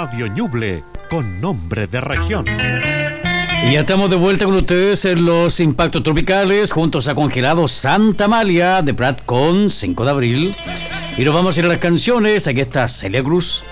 Radio Ñuble, con nombre de región. Y ya estamos de vuelta con ustedes en los Impactos Tropicales, juntos a Congelado Santa Amalia de Prat con 5 de abril. Y nos vamos a ir a las canciones. Aquí está Celia Cruz.